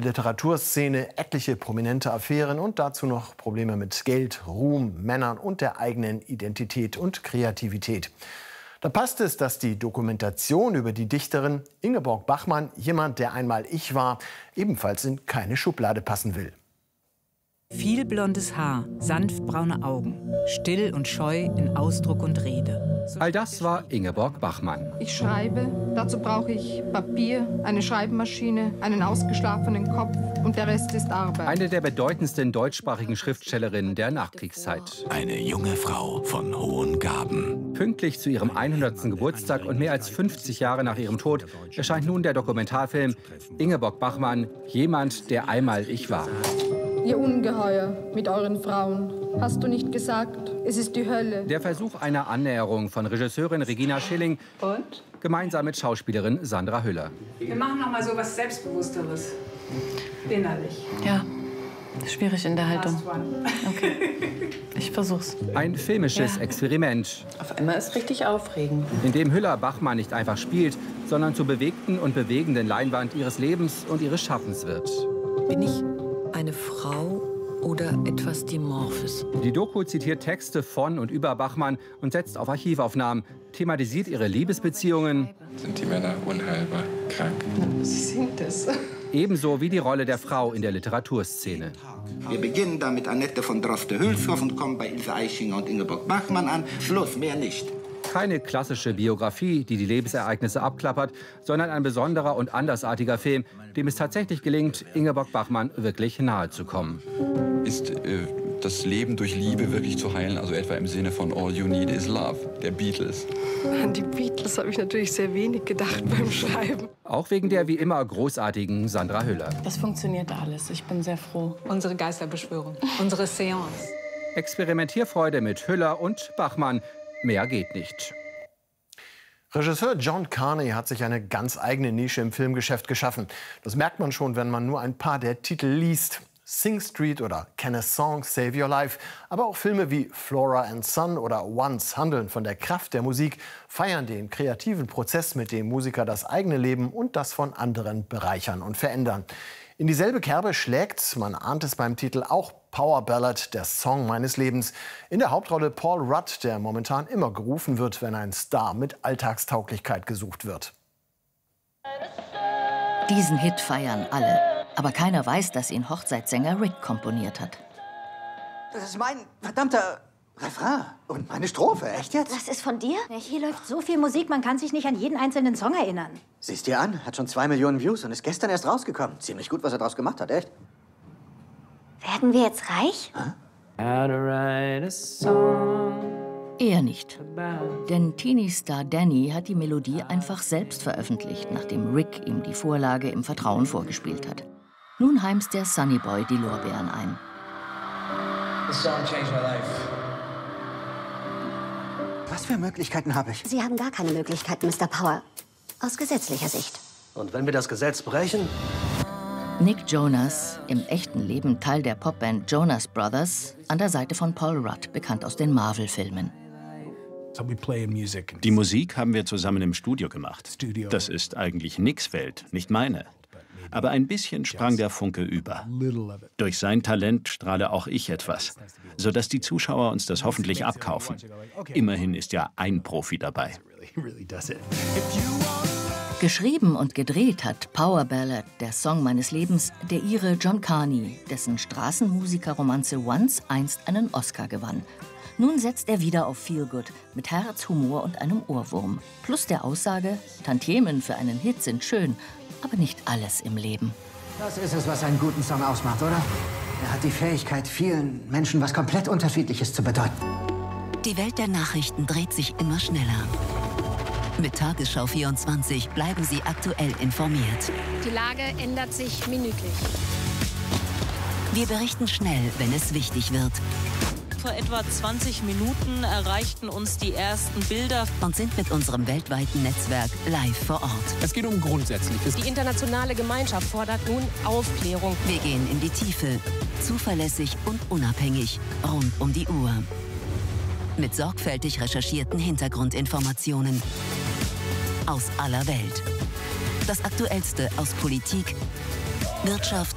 Literaturszene etliche prominente Affären und dazu noch Probleme mit Geld, Ruhm, Männern und der eigenen Identität und Kreativität. Da passt es, dass die Dokumentation über die Dichterin Ingeborg Bachmann, jemand, der einmal ich war, ebenfalls in keine Schublade passen will. Viel blondes Haar, sanft braune Augen, still und scheu in Ausdruck und Rede. All das war Ingeborg Bachmann. Ich schreibe, dazu brauche ich Papier, eine Schreibmaschine, einen ausgeschlafenen Kopf und der Rest ist Arbeit. Eine der bedeutendsten deutschsprachigen Schriftstellerinnen der Nachkriegszeit. Eine junge Frau von hohen Gaben. Pünktlich zu ihrem 100. Geburtstag und mehr als 50 Jahre nach ihrem Tod erscheint nun der Dokumentarfilm Ingeborg Bachmann, jemand, der einmal ich war. Ihr Ungeheuer mit euren Frauen. Hast du nicht gesagt, es ist die Hölle? Der Versuch einer Annäherung von Regisseurin Regina Schilling und? Gemeinsam mit Schauspielerin Sandra Hüller. Wir machen noch mal so was Selbstbewussteres. Innerlich. Ja, schwierig in der Haltung. Okay, ich versuch's. Ein filmisches Experiment. Auf einmal ist richtig aufregend. In dem Hüller Bachmann nicht einfach spielt, sondern zur bewegten und bewegenden Leinwand ihres Lebens und ihres Schaffens wird. Bin ich eine Frau oder etwas Dimorphes? Die Doku zitiert Texte von und über Bachmann und setzt auf Archivaufnahmen, thematisiert ihre Liebesbeziehungen. Sind die Männer unheilbar krank? Sie sind es. Ebenso wie die Rolle der Frau in der Literaturszene. Wir beginnen da mit Annette von Droste-Hülshoff und kommen bei Ilse Aichinger und Ingeborg Bachmann an. Schluss, mehr nicht. Keine klassische Biografie, die die Lebensereignisse abklappert, sondern ein besonderer und andersartiger Film, dem es tatsächlich gelingt, Ingeborg Bachmann wirklich nahe zu kommen. Ist das Leben durch Liebe wirklich zu heilen? Also etwa im Sinne von All You Need Is Love, der Beatles? An die Beatles habe ich natürlich sehr wenig gedacht beim Schreiben. Auch wegen der wie immer großartigen Sandra Hüller. Das funktioniert alles. Ich bin sehr froh. Unsere Geisterbeschwörung, unsere Seance. Experimentierfreude mit Hüller und Bachmann. Mehr geht nicht. Regisseur John Carney hat sich eine ganz eigene Nische im Filmgeschäft geschaffen. Das merkt man schon, wenn man nur ein paar der Titel liest. Sing Street oder Can a Song Save Your Life? Aber auch Filme wie Flora and Son oder Once handeln von der Kraft der Musik, feiern den kreativen Prozess, mit dem Musiker das eigene Leben und das von anderen bereichern und verändern. In dieselbe Kerbe schlägt, man ahnt es beim Titel, auch Power Ballad, der Song meines Lebens. In der Hauptrolle Paul Rudd, der momentan immer gerufen wird, wenn ein Star mit Alltagstauglichkeit gesucht wird. Diesen Hit feiern alle. Aber keiner weiß, dass ihn Hochzeitssänger Rick komponiert hat. Das ist mein verdammter Refrain und meine Strophe. Echt jetzt? Das ist von dir? Hier läuft so viel Musik, man kann sich nicht an jeden einzelnen Song erinnern. Siehst dir an, hat schon 2 Millionen Views und ist gestern erst rausgekommen. Ziemlich gut, was er draus gemacht hat, echt. Werden wir jetzt reich? Eher nicht. Denn Teenie-Star Danny hat die Melodie einfach selbst veröffentlicht, nachdem Rick ihm die Vorlage im Vertrauen vorgespielt hat. Nun heimst der Sunny Boy die Lorbeeren ein. Was für Möglichkeiten habe ich? Sie haben gar keine Möglichkeiten, Mr. Power. Aus gesetzlicher Sicht. Und wenn wir das Gesetz brechen? Nick Jonas, im echten Leben Teil der Popband Jonas Brothers, an der Seite von Paul Rudd, bekannt aus den Marvel-Filmen. Die Musik haben wir zusammen im Studio gemacht. Das ist eigentlich Nicks Welt, nicht meine. Aber ein bisschen sprang der Funke über. Durch sein Talent strahle auch ich etwas, sodass die Zuschauer uns das hoffentlich abkaufen. Immerhin ist ja ein Profi dabei. Geschrieben und gedreht hat Power Ballad, der Song meines Lebens, der Ire John Carney, dessen Straßenmusikerromanze Once einst einen Oscar gewann. Nun setzt er wieder auf Feelgood mit Herz, Humor und einem Ohrwurm. Plus der Aussage, Tantiemen für einen Hit sind schön, aber nicht alles im Leben. Das ist es, was einen guten Song ausmacht, oder? Er hat die Fähigkeit, vielen Menschen was komplett Unterschiedliches zu bedeuten. Die Welt der Nachrichten dreht sich immer schneller. Mit Tagesschau 24 bleiben Sie aktuell informiert. Die Lage ändert sich minütlich. Wir berichten schnell, wenn es wichtig wird. Vor etwa 20 Minuten erreichten uns die ersten Bilder und sind mit unserem weltweiten Netzwerk live vor Ort. Es geht um Grundsätzliches. Die internationale Gemeinschaft fordert nun Aufklärung. Wir gehen in die Tiefe, zuverlässig und unabhängig, rund um die Uhr. Mit sorgfältig recherchierten Hintergrundinformationen aus aller Welt. Das Aktuellste aus Politik, Wirtschaft